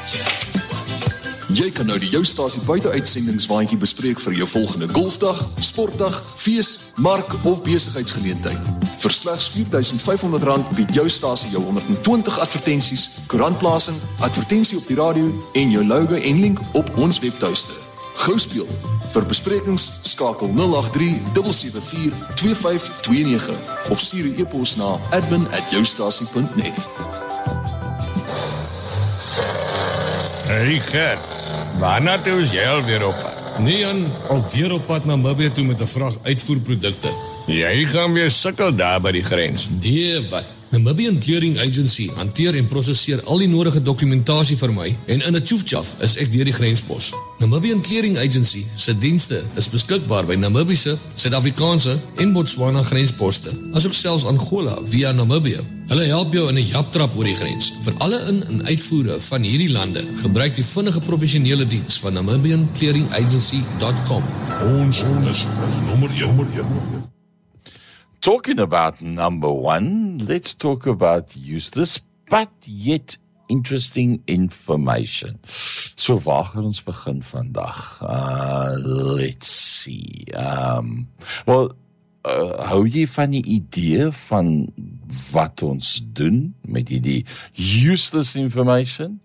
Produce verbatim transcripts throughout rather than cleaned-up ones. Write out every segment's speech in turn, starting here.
Jy kan nou die Jou Stasie buite-uitsendingswaandjie bespreek vir jou volgende golfdag, sportdag, fees, mark of besigheidsgeleentheid. Vir slegs vier duisend vyf honderd rand bied Jou Stasie jou honderd en twintig advertensies, koerantplasing, advertensie op die radio en jou logo en link op ons webtuiste. Gou speel. Vir besprekings skakel nul agt drie sewe sewe vier twee vyf twee nege of stuur 'n e-pos na admin at joustasie punt net. Hey Gert, waarna toe is jy alweer op pad? Nee Jan, alweer op pad Namibië toe met 'n vrag uitvoerprodukte. Jy gaan weer sukkel daar by die grens. Nee, wat? Namibian Clearing Agency hanteer en prosesseer al die nodige dokumentasie vir my en in 'n tjoefjaf is ek deur die grenspos. Namibian Clearing Agency se dienste is beskikbaar by Namibiese, Suid-Afrikaanse en Botswana grensposte, asook selfs Angola via Namibië. Hulle help jou in 'n japtrap oor die grens. Vir alle in- en uitvoere van hierdie lande, gebruik die vinnige professionele diens van namibian clearing agency dot com. Ons is nommer een. Talking about number one, let's talk about useless but yet interesting information. So waar gaan ons begin vandag? Uh, let's see. Um, well, uh, hou jy van die idee van wat ons doen met die useless information?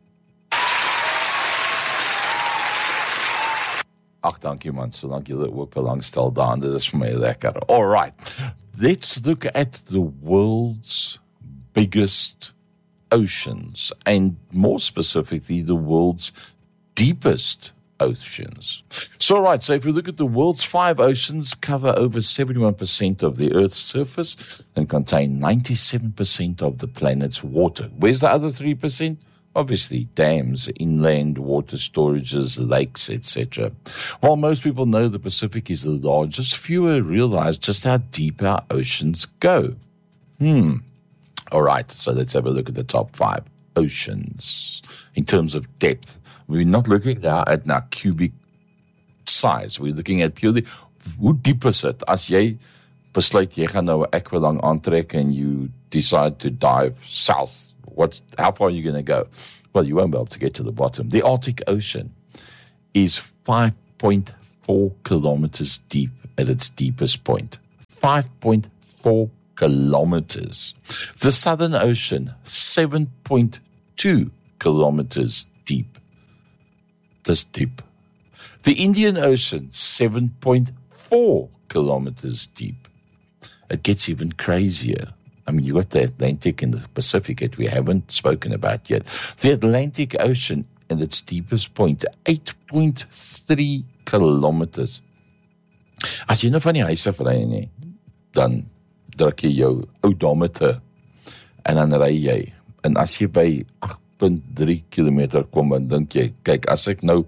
Ach, dankie man, solank julle ook belangstel daan, dit is vir my lekker. All right. Let's look at the world's biggest oceans, and more specifically, the world's deepest oceans. So, right, so if we look at the world's five oceans, cover over seventy-one percent of the Earth's surface and contain ninety-seven percent of the planet's water. Where's the other three percent? Obviously, dams, inland water storages, lakes, et cetera. While most people know the Pacific is the largest, fewer realize just how deep our oceans go. Hmm. All right, so let's have a look at the top five oceans. In terms of depth, we're not looking now at now cubic size. We're looking at purely, hoe diep is it? As jy besluit, jy gaan nou 'n aqualung aantrek and you decide to dive south, What, how far are you going to go? Well, you won't be able to get to the bottom. The Arctic Ocean is five point four kilometers deep at its deepest point. five point four kilometers. The Southern Ocean, seven point two kilometers deep. That's deep. The Indian Ocean, seven point four kilometers deep. It gets even crazier. I mean, you got the Atlantic and the Pacific that we haven't spoken about yet. The Atlantic Ocean at its deepest point, eight point three kilometers. As jy nou van die huis af ry nie, dan druk jy jou odometer en dan ry jy. En as jy by agt punt drie kilometer kom, dan dink jy, kyk, as ek nou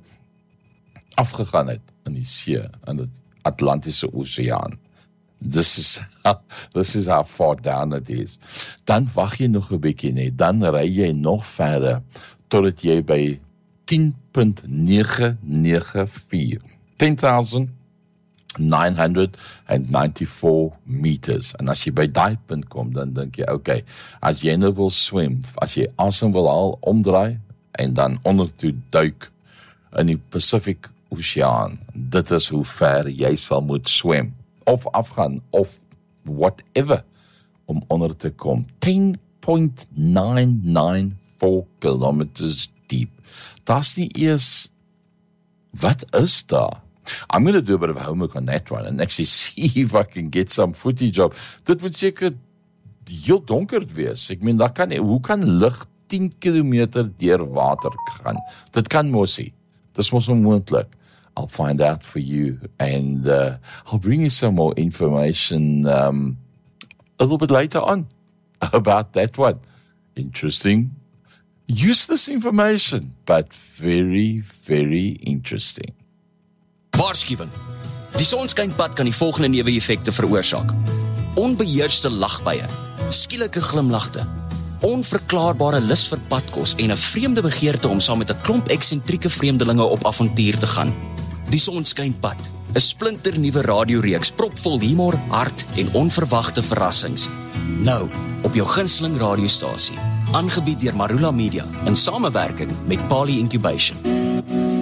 afgegaan het in die see, in die Atlantiese Oseaan, This is, how, this is how far down it is. Dan wag jy nog 'n bietjie net, dan ry jy nog verder totdat jy by ten punt nege nege vier, ten thousand nine hundred ninety-four meters. En as jy by daai punt kom, dan dink jy, okay, as jy nou wil swem, as jy asem wil haal, omdraai en dan onder toe duik in die Pacific Oceaan, dit is hoe ver jy sal moet swem. Of afgaan, of whatever, om onder te kom. ten point nine nine four kilometers deep. Daar's nie eers, wat is daar? I'm going to do a bit of homework on that one and actually see if I can get some footage of. Dit moet seker heel donker wees. Ek meen, daar kan, hoe kan lig ten kilometer deur water gaan? Dit kan mos nie. Dis mos onmoontlik. I'll find out for you, and uh, I'll bring you some more information um, a little bit later on about that one. Interesting. Useless information, but very, very interesting. Waarskuwing. Die sonskynpad kan die volgende neeweffekte veroorsaak. Onbeheerste lagbuie, skielike glimlagte, onverklaarbare lus vir padkos en 'n vreemde begeerte om saam met 'n klomp eksentrieke vreemdelinge op avontuur te gaan. Die Sonskynpad, 'n splinternuwe radioreeks propvol humor, hart en onverwagte verrassings. Nou, op jou gunsteling radiostasie, Aangebied deur Marula Media in samewerking met Pali Incubation.